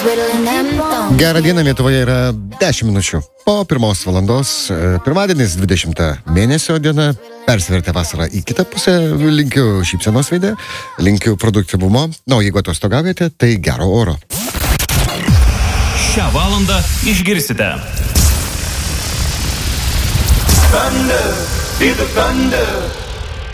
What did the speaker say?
Gerą dieną, Lietuvoje yra 10 minučių. Po 1 valandos, pirmadienis 20 mėnesio diena, persivertė vasarą į kitą pusę, linkiu šypsenos veide, linkiu produktyvumo, na, o jeigu atostogaujate, tai gero oro. Šią valandą išgirsite. Thunder, see the thunder.